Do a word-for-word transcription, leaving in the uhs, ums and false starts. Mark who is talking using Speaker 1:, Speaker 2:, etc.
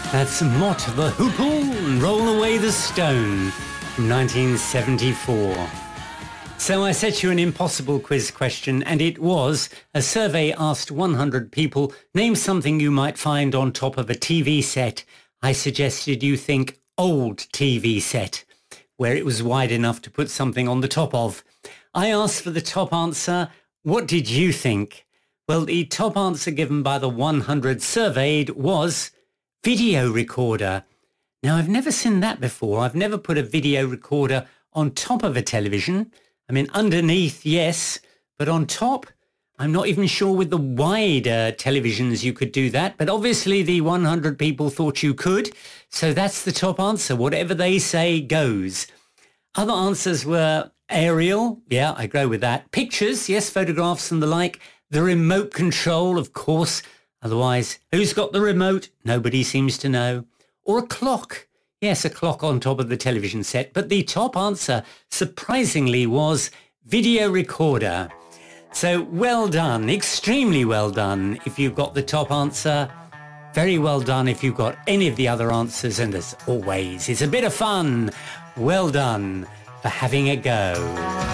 Speaker 1: That's Mott the Hoople and Roll Away the Stone from nineteen seventy-four. So I set you an impossible quiz question, and it was, a survey asked one hundred people, name something you might find on top of a T V set. I suggested you think old T V set, where it was wide enough to put something on the top of. I asked for the top answer. What did you think? Well, the top answer given by the one hundred surveyed was video recorder. Now, I've never seen that before. I've never put a video recorder on top of a television. I mean, underneath, yes, but on top, I'm not even sure with the wider televisions you could do that. But obviously the one hundred people thought you could. So that's the top answer. Whatever they say goes. Other answers were aerial. Yeah, I go with that. Pictures, yes, photographs and the like. The remote control, of course. Otherwise, who's got the remote? Nobody seems to know. Or a clock. Yes, a clock on top of the television set. But the top answer, surprisingly, was video recorder. So well done, extremely well done if you've got the top answer. Very well done if you've got any of the other answers. And as always, it's a bit of fun. Well done for having a go.